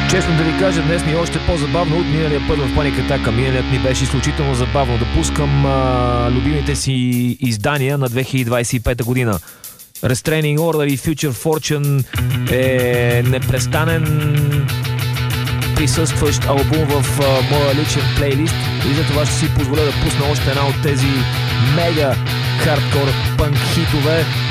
Честно да ви кажа, днес ми е още по-забавно от миналия път в Panic Attack. Миналият ми беше изключително забавно. Да пускам любимите си издания на 2025 година. Restraining Order и Future Fortune е непрестанен присъстващ албум в моя личен плейлист и за това ще си позволя да пусна още една от тези мега хардкор пънк хитове.